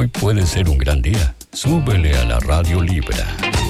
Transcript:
Hoy puede ser un gran día. Súbele a la Radio Libra.